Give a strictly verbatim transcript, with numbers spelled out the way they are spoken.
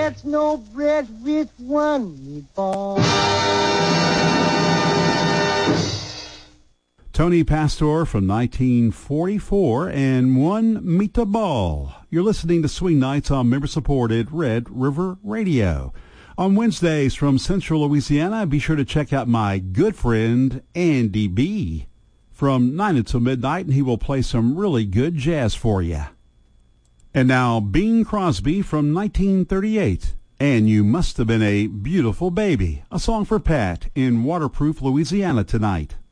gets no bread with one meatball. Tony Pastor from nineteen forty-four and One Meatball. You're listening to Swing Nights on member-supported Red River Radio. On Wednesdays from Central Louisiana, be sure to check out my good friend Andy B. from nine until midnight, and he will play some really good jazz for you. And now, Bing Crosby from nineteen thirty-eight, and You Must Have Been a Beautiful Baby, a song for Pat in Waterproof, Louisiana tonight.